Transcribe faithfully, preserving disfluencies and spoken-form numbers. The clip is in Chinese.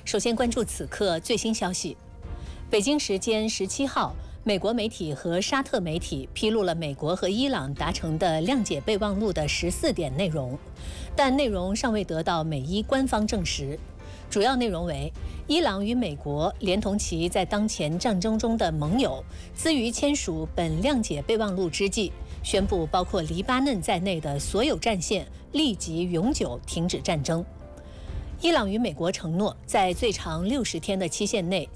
首先关注此刻最新消息。北京时间十七号，美国媒体和沙特媒体披露了美国和伊朗达成的谅解备忘录的十四点内容，但内容尚未得到美伊官方证实。主要内容为：伊朗与美国连同其在当前战争中的盟友，兹于签署本谅解备忘录之际，宣布包括黎巴嫩在内的所有战线立即永久停止战争。伊朗与美国承诺，在最长六十天的期限内